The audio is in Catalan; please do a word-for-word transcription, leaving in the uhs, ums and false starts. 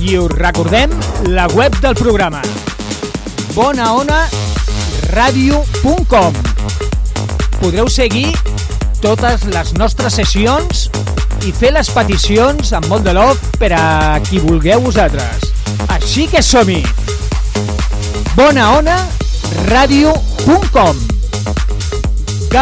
I us recordem la web del programa, bona ona ràdio punt com. Podreu seguir totes les nostres sessions i fer les peticions amb molt de love per a qui vulgueu vosaltres. Així que som-hi! bona ona ràdio punt com.